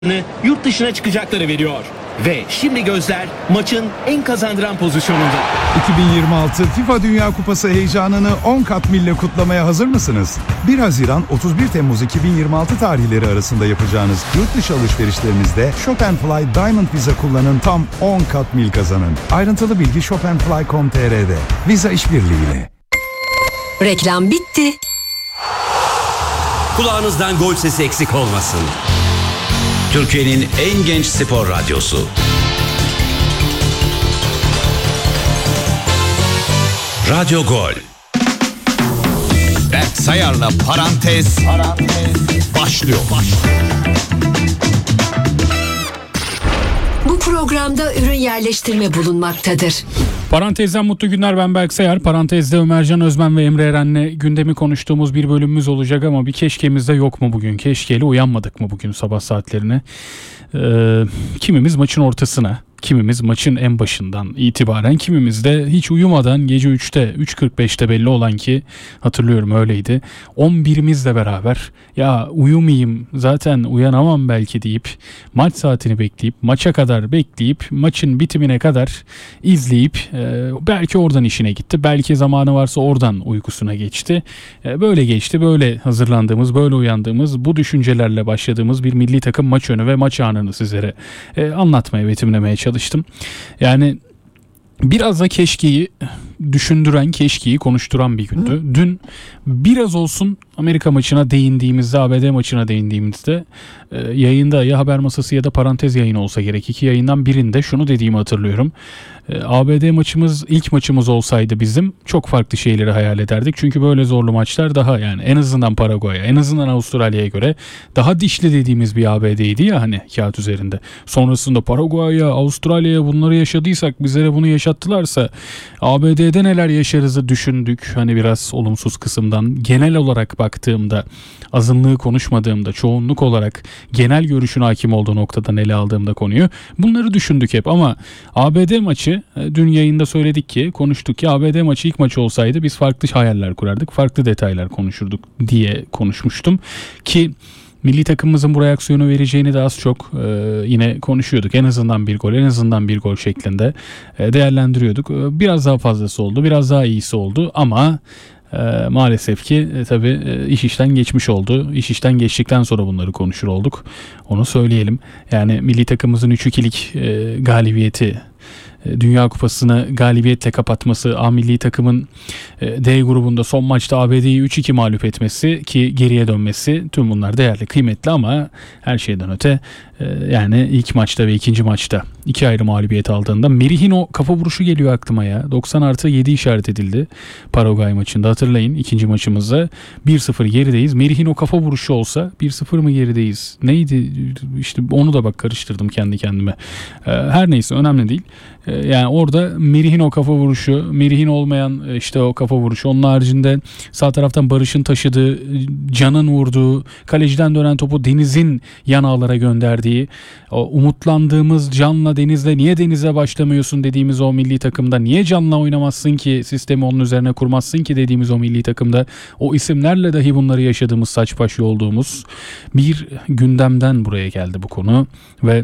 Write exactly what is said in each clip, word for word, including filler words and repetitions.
yurt dışına çıkacakları veriyor. Ve şimdi gözler maçın en kazandıran pozisyonunda. iki bin yirmi altı FIFA Dünya Kupası heyecanını on kat mille kutlamaya hazır mısınız? bir Haziran otuz bir Temmuz iki bin yirmi altı tarihleri arasında yapacağınız yurt dışı alışverişlerinizde Shop and Fly Diamond Visa kullanın, tam on kat mil kazanın. Ayrıntılı bilgi shop and fly nokta com nokta tr'de. Visa işbirliğiyle. Reklam bitti. Kulağınızdan gol sesi eksik olmasın. Türkiye'nin en genç spor radyosu. Radyo Gol. Berk Sayar'la Parantez, Parantez başlıyor. başlıyor. Bu programda ürün yerleştirme bulunmaktadır. Parantezden mutlu günler, ben Berk Sayar. Parantezde Ömercan Özmen ve Emre Eren'le gündemi konuştuğumuz bir bölümümüz olacak ama bir keşkemiz de yok mu bugün? Keşkeyle uyanmadık mı bugün sabah saatlerine? Ee, kimimiz maçın ortasına, kimimiz maçın en başından itibaren, kimimiz de hiç uyumadan gece üçte, üç kırk beşte belli olan ki hatırlıyorum öyleydi. on birimizle beraber ya uyumayayım zaten uyanamam belki deyip maç saatini bekleyip maça kadar bekleyip maçın bitimine kadar izleyip e, belki oradan işine gitti. Belki zamanı varsa oradan uykusuna geçti. E, böyle geçti, böyle hazırlandığımız, böyle uyandığımız, bu düşüncelerle başladığımız bir milli takım maç önü ve maç anını sizlere e, anlatmaya, betimlemeye çalıştım. Yani biraz da keşkeyi düşündüren, keşkeyi konuşturan bir gündü. Dün biraz olsun Amerika maçına değindiğimizde, A B D maçına değindiğimizde e, yayında ya haber masası ya da parantez yayını olsa gerek, iki yayından birinde şunu dediğimi hatırlıyorum. E, A B D maçımız ilk maçımız olsaydı bizim çok farklı şeyleri hayal ederdik. Çünkü böyle zorlu maçlar daha, yani en azından Paraguay'a, en azından Avustralya'ya göre daha dişli dediğimiz bir A B D'ydi ya hani kağıt üzerinde. Sonrasında Paraguay'a, Avustralya'ya bunları yaşadıysak, bizlere bunu yaşattılarsa A B D'de neler yaşarızı düşündük. Hani biraz olumsuz kısımdan genel olarak baktığımda, azınlığı konuşmadığımda, çoğunluk olarak genel görüşün hakim olduğu noktadan ele aldığımda konuyu, bunları düşündük hep. Ama A B D maçı, dün yayında söyledik ki, konuştuk ki A B D maçı ilk maçı olsaydı biz farklı hayaller kurardık, farklı detaylar konuşurduk diye konuşmuştum ki milli takımımızın bu reaksiyonu vereceğini de az çok e, yine konuşuyorduk. En azından bir gol, en azından bir gol şeklinde e, değerlendiriyorduk. E, biraz daha fazlası oldu, biraz daha iyisi oldu ama e, maalesef ki e, tabii e, iş işten geçmiş oldu. İş işten geçtikten sonra bunları konuşur olduk. Onu söyleyelim. Yani milli takımımızın üç ikilik e, galibiyeti, Dünya Kupası'nı galibiyetle kapatması, A milli takımın D grubunda son maçta A B D'yi üç iki mağlup etmesi ki geriye dönmesi, tüm bunlar değerli, kıymetli ama her şeyden öte yani ilk maçta ve ikinci maçta iki ayrı mağlubiyet aldığında Merih'in o kafa vuruşu geliyor aklıma ya. doksan artı yedi işaret edildi Paraguay maçında, hatırlayın ikinci maçımızda bir sıfır gerideyiz. Merih'in o kafa vuruşu olsa bir sıfır mı gerideyiz? Neydi? İşte onu da bak karıştırdım kendi kendime. Her neyse, önemli değil. Yani orada Merih'in o kafa vuruşu, Merih'in olmayan işte o kafa vuruşu, onun haricinde sağ taraftan Barış'ın taşıdığı, Can'ın vurduğu, kaleciden dönen topu Deniz'in yan ağlara gönderdiği, o umutlandığımız Can'la Deniz'le niye Deniz'e başlamıyorsun dediğimiz o milli takımda, niye Can'la oynamazsın ki, sistemi onun üzerine kurmazsın ki dediğimiz o milli takımda, o isimlerle dahi bunları yaşadığımız, saç başı olduğumuz bir gündemden buraya geldi bu konu ve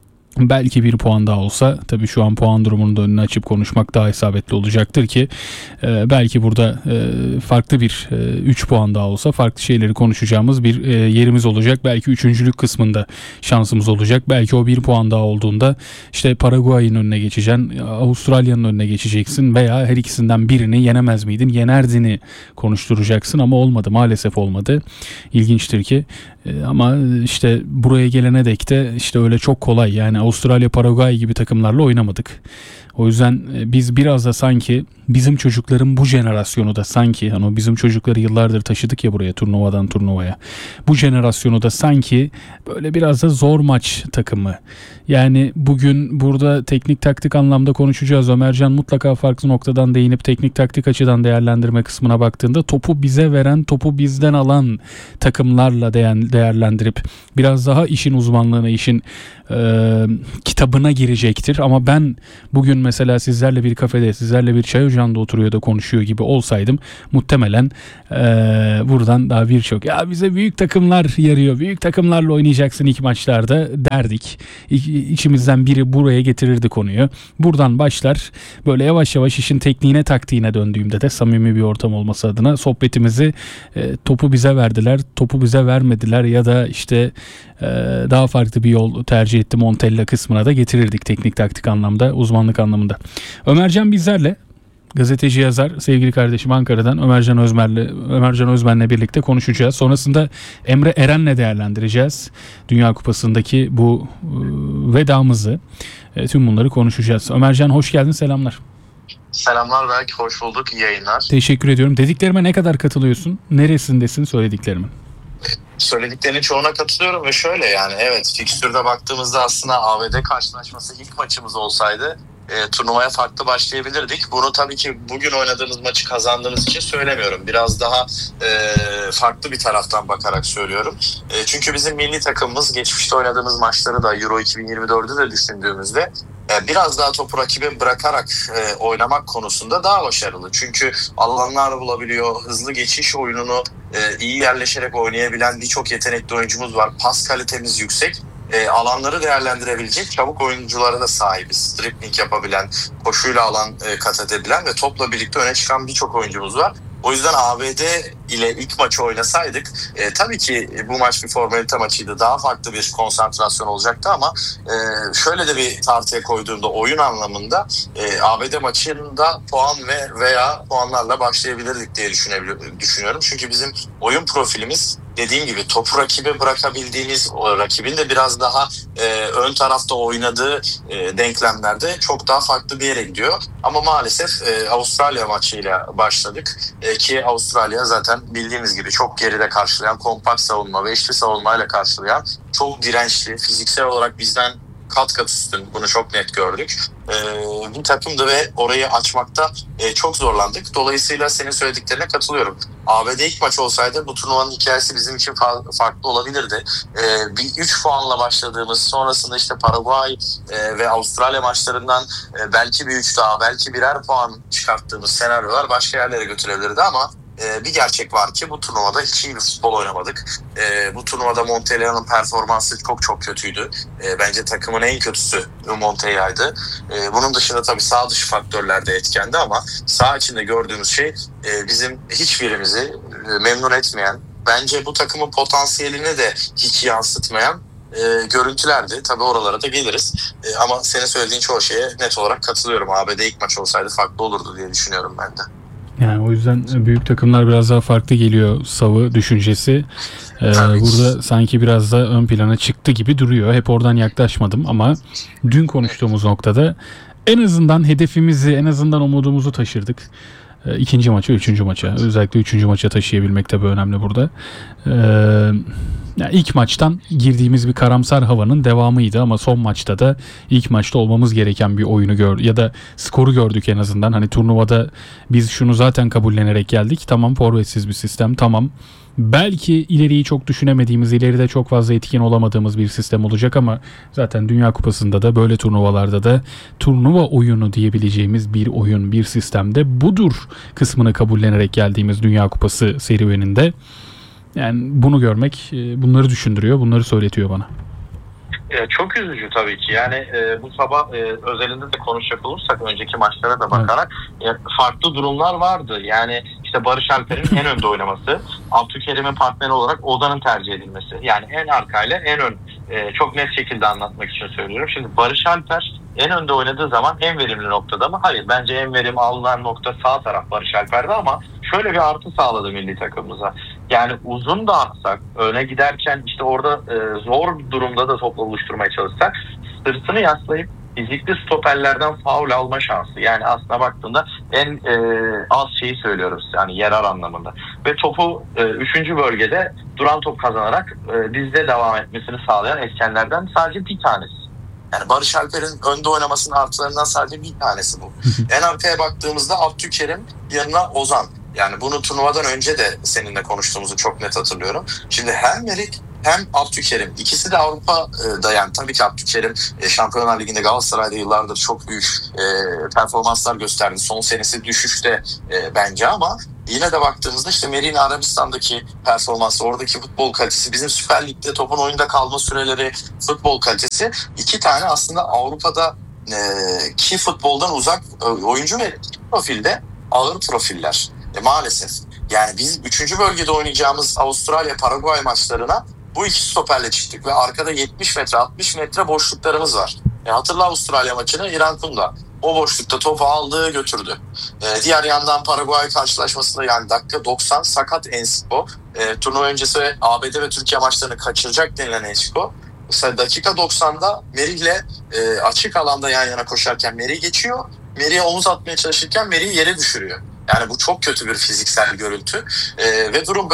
belki bir puan daha olsa, tabii şu an puan durumunu da önüne açıp konuşmak daha isabetli olacaktır ki e, belki burada e, farklı bir üç e, puan daha olsa farklı şeyleri konuşacağımız bir e, yerimiz olacak. Belki üçüncülük kısmında şansımız olacak. Belki o bir puan daha olduğunda işte Paraguay'ın önüne geçeceksin, Avustralya'nın önüne geçeceksin veya her ikisinden birini yenemez miydin, yenerdini konuşturacaksın ama olmadı, maalesef olmadı. İlginçtir ki e, ama işte buraya gelene dek de işte öyle çok kolay, yani Avustralya, Paraguay gibi takımlarla oynamadık. O yüzden biz biraz da sanki bizim çocukların bu jenerasyonu da sanki, hani o bizim çocukları yıllardır taşıdık ya buraya, turnuvadan turnuvaya. Bu jenerasyonu da sanki böyle biraz da zor maç takımı. Yani bugün burada teknik taktik anlamda konuşacağız. Ömercan mutlaka farklı noktadan değinip teknik taktik açıdan değerlendirme kısmına baktığında topu bize veren, topu bizden alan takımlarla değerlendirip biraz daha işin uzmanlığına, işin e, kitabına girecektir. Ama ben bugün bugün mesela sizlerle bir kafede, sizlerle bir çay ocağında oturuyor da konuşuyor gibi olsaydım muhtemelen ee, buradan daha birçok ya bize büyük takımlar yarıyor, büyük takımlarla oynayacaksın ilk maçlarda derdik. İ- içimizden biri buraya getirirdi konuyu. Buradan başlar böyle yavaş yavaş işin tekniğine taktiğine döndüğümde de samimi bir ortam olması adına sohbetimizi e, topu bize verdiler, topu bize vermediler ya da işte e, daha farklı bir yol tercih etti Montella kısmına da getirirdik teknik taktik anlamda, uzmanlık anlamında. Ömercan bizlerle, gazeteci yazar, sevgili kardeşim Ankara'dan Ömercan Özmer'le Ömercan Özmen'le birlikte konuşacağız. Sonrasında Emre Eren'le değerlendireceğiz. Dünya Kupası'ndaki bu e, vedamızı, e, tüm bunları konuşacağız. Ömercan hoş geldin, selamlar. Selamlar belki, hoş bulduk, iyi yayınlar. Teşekkür ediyorum. Dediklerime ne kadar katılıyorsun? Neresindesin söylediklerimin? Söylediklerinin çoğuna katılıyorum ve şöyle yani evet fikstürde baktığımızda aslında A B D karşılaşması ilk maçımız olsaydı e, turnuvaya farklı başlayabilirdik. Bunu tabii ki bugün oynadığımız maçı kazandığımız için söylemiyorum. Biraz daha e, farklı bir taraftan bakarak söylüyorum. E, çünkü bizim milli takımımız geçmişte oynadığımız maçları da Euro iki bin yirmi dördü de düşündüğümüzde biraz daha topu rakibe bırakarak e, oynamak konusunda daha başarılı. Çünkü alanlar bulabiliyor, hızlı geçiş oyununu e, iyi yerleşerek oynayabilen birçok yetenekli oyuncumuz var. Pas kalitemiz yüksek. E, alanları değerlendirebilecek çabuk oyunculara da sahibiz. Dribbling yapabilen, koşuyla alan e, kat edebilen ve topla birlikte öne çıkan birçok oyuncumuz var. O yüzden A B D ile ilk maçı oynasaydık e, tabii ki bu maç bir formalite maçıydı. Daha farklı bir konsantrasyon olacaktı ama e, şöyle de bir tartıya koyduğumda oyun anlamında e, A B D maçında puan ve veya puanlarla başlayabilirdik diye düşünüyorum. Çünkü bizim oyun profilimiz dediğim gibi topu rakibe bırakabildiğimiz, o rakibin de biraz daha e, ön tarafta oynadığı e, denklemlerde çok daha farklı bir yere gidiyor. Ama maalesef e, Avustralya maçıyla başladık. E, ki Avustralya zaten bildiğimiz gibi çok geride karşılayan, kompakt savunma ve eşli savunmayla karşılayan, çok dirençli, fiziksel olarak bizden kat kat üstün. Bunu çok net gördük. Ee, bir takımdı ve orayı açmakta e, çok zorlandık. Dolayısıyla senin söylediklerine katılıyorum. A B D ilk maç olsaydı bu turnuvanın hikayesi bizim için fa- farklı olabilirdi. Ee, bir üç puanla başladığımız, sonrasında işte Paraguay e, ve Avustralya maçlarından e, belki bir üç daha, belki birer puan çıkarttığımız senaryolar başka yerlere götürebilirdi ama Ee, bir gerçek var ki bu turnuvada hiç iyi bir futbol oynamadık. Ee, bu turnuvada Montella'nın performansı çok çok kötüydü. Ee, bence takımın en kötüsü Montella'ydı. Ee, bunun dışında tabii sağ dışı faktörler de etkendi ama sağ içinde gördüğümüz şey e, bizim hiçbirimizi e, memnun etmeyen, bence bu takımın potansiyelini de hiç yansıtmayan e, görüntülerdi. Tabii oralara da geliriz. E, ama senin söylediğin çoğu şeye net olarak katılıyorum. A B D ilk maç olsaydı farklı olurdu diye düşünüyorum ben de. Yani o yüzden büyük takımlar biraz daha farklı geliyor savı düşüncesi. Ee, burada sanki biraz da ön plana çıktı gibi duruyor. Hep oradan yaklaşmadım ama dün konuştuğumuz noktada en azından hedefimizi, en azından umudumuzu taşırdık. Ee, ikinci maça, üçüncü maça. Özellikle üçüncü maça taşıyabilmek tabii önemli burada. Ee, yani ilk maçtan girdiğimiz bir karamsar havanın devamıydı ama son maçta da ilk maçta olmamız gereken bir oyunu gördük ya da skoru gördük en azından. Hani turnuvada biz şunu zaten kabullenerek geldik. Tamam, forvetsiz bir sistem, tamam. Belki ileriyi çok düşünemediğimiz, ileride çok fazla etkin olamadığımız bir sistem olacak ama zaten Dünya Kupası'nda da böyle turnuvalarda da turnuva oyunu diyebileceğimiz bir oyun, bir sistemde budur kısmını kabullenerek geldiğimiz Dünya Kupası serüveninde. Yani bunu görmek bunları düşündürüyor, bunları söyletiyor bana. E, çok üzücü tabii ki. Yani e, bu sabah e, özelinde de konuşacak olursak önceki maçlara da bakarak evet. e, farklı durumlar vardı. Yani işte Barış Alper'in en önde oynaması, Abdülkerim'in partneri olarak Ozan'ın tercih edilmesi. Yani en arkayla en ön. E, çok net şekilde anlatmak için söylüyorum. Şimdi Barış Alper en önde oynadığı zaman en verimli noktada mı? Hayır. Bence en verim alınan nokta sağ taraf Barış Alper'de ama şöyle bir artı sağladı milli takımımıza. Yani uzun da atsak, öne giderken işte orada e, zor durumda da top oluşturmaya çalışsak, sırtını yaslayıp fizikli stoperlerden faul alma şansı. Yani aslına baktığında en e, az şeyi söylüyoruz yani yarar anlamında. Ve topu e, üçüncü bölgede duran top kazanarak e, dizde devam etmesini sağlayan etkenlerden sadece bir tanesi. Yani Barış Alper'in önde oynamasının artılarından sadece bir tanesi bu. En arkaya baktığımızda Abdülkerim, yanına Ozan. Yani bunu turnuvadan önce de seninle konuştuğumuzu çok net hatırlıyorum. Şimdi hem Melik hem Abdülkerim. İkisi de Avrupa'da, yani tabii ki Abdülkerim Şampiyonlar Ligi'nde Galatasaray'da yıllardır çok büyük e, performanslar gösterdi. Son senesi düşüşte e, bence, ama yine de baktığımızda işte Merih Arabistan'daki performansı, oradaki futbol kalitesi, bizim Süper Lig'de topun oyunda kalma süreleri, futbol kalitesi, iki tane aslında Avrupa'da e, ki futboldan uzak e, oyuncu ve profilde ağır profiller. E, maalesef. Yani biz üçüncü bölgede oynayacağımız Avustralya, Paraguay maçlarına bu iki stoperle çıktık ve arkada yetmiş metre altmış metre boşluklarımız var. E, hatırla Avustralya maçını, İran Kunda o boşlukta topu aldı götürdü. E, diğer yandan Paraguay karşılaşmasında yani dakika doksan sakat Ensiko. E, turnuva öncesi A B D ve Türkiye maçlarını kaçıracak denilen Ensiko. Mesela dakika doksanda Merih'le e, açık alanda yan yana koşarken Merih geçiyor. Merih'e omuz atmaya çalışırken Merih'i yere düşürüyor. Yani bu çok kötü bir fiziksel görüntü. E, ve durum